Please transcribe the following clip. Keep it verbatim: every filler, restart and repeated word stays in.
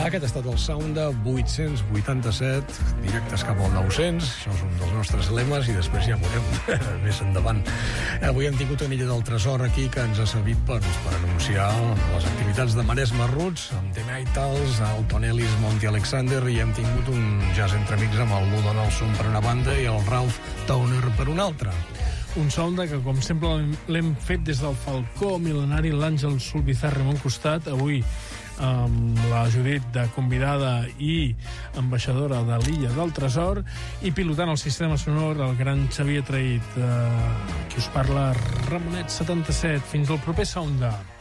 Aquest ha estat el sound de vuit-cents vuitanta-set, directes cap al nou-cents. Això és un dels nostres lemes i després ja veurem més endavant. Avui hem tingut una illa del tresor aquí que ens ha servit per, per anunciar les activitats de Maresme Roots, amb The Nightals, el Tonelis, Monty Alexander, i hem tingut un jazz entre amics amb el Ludo Nelson per una banda i el Ralph Towner per una altra. Un sound que, com sempre, l'hem fet des del Falcó mil·lenari, l'Àngel Sulbizarre a un costat, avui amb la Judit de convidada i ambaixadora de l'Illa del Tresor, i pilotant el sistema sonor el gran Xavier Traït. Eh, qui us parla, Ramonet setanta-set. Fins al proper sound de